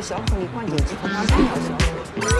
消除你关键肌和发散要消除。